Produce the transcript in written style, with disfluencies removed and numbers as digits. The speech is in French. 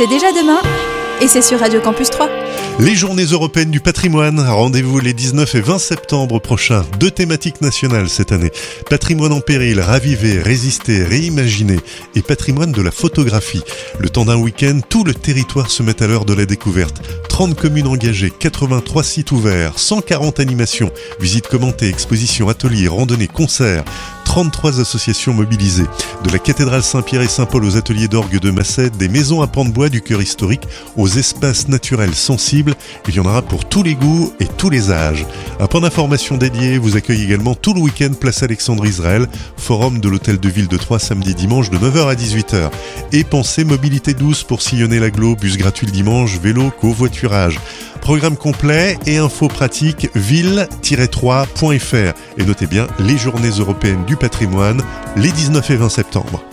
C'est déjà demain et c'est sur Radio Campus 3. Les Journées européennes du patrimoine, rendez-vous les 19 et 20 septembre prochains. 2 thématiques nationales cette année. Patrimoine en péril, raviver, résister, réimaginer et patrimoine de la photographie. Le temps d'un week-end, tout le territoire se met à l'heure de la découverte. 30 communes engagées, 83 sites ouverts, 140 animations, visites commentées, expositions, ateliers, randonnées, concerts. 33 associations mobilisées. De la cathédrale Saint-Pierre et Saint-Paul aux ateliers d'orgue de Massède, des maisons à pans de bois du cœur historique aux espaces naturels sensibles, il y en aura pour tous les goûts et tous les âges. Un point d'information dédié vous accueille également tout le week-end place Alexandre Israël, forum de l'hôtel de ville de Troyes samedi et dimanche de 9h à 18h. Et pensez mobilité douce pour sillonner l'agglo, bus gratuit le dimanche, vélo, covoiturage. Programme complet et infos pratiques ville-3.fr. Et notez bien les Journées européennes du patrimoine les 19 et 20 septembre.